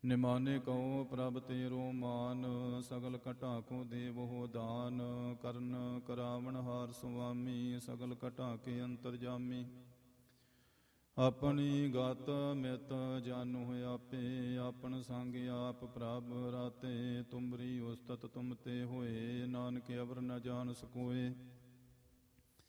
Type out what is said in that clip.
ਨਿਮਾਨੇ Q ਪ੍ਰਭ ਤੇਰੋ ਮਾਨ, ਸਗਲ ਘਟਾ ਕੋ ਦੇਵੋ ਦਾਨ। ਕਰਨ ਕਰਾਵਣ ਹਾਰ ਸੁਆਮੀ, ਸਗਲ ਘਟਾ ਕੇ ਅੰਤਰਜਾਮੀ। ਆਪਣੀ ਗਤ ਮਿਤ ਜਾਨੁ ਆਪੇ, ਆਪਨ ਸੰਗ ਆਪ ਪ੍ਰਭ ਰਾਤੇ। ਤੁਮਰੀ ਉਸਤਤ ਤੁਮ ਤੇ ਹੋਏ, ਨਾਨਕ ਅਵਰ ਨ ਜਾਣ ਸਕੋਏ।